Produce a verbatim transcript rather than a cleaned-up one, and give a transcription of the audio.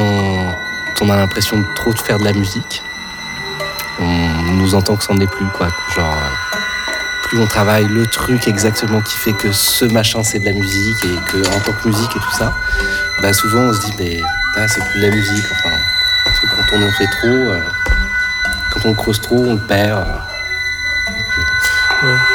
quand on a l'impression de trop faire de la musique, on nous entend que c'en est plus, quoi. Genre, plus on travaille le truc exactement qui fait que ce machin c'est de la musique et que en tant que musique et tout ça, bah souvent on se dit mais ah, c'est plus de la musique. Enfin, quand on en fait trop, euh, quand on creuse trop, on le perd. Ouais.